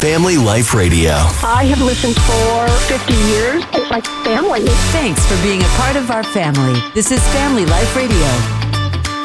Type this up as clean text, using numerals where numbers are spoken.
Family Life Radio. I have listened for 50 years. It's like family. Thanks for being a part of our family. This is Family Life Radio.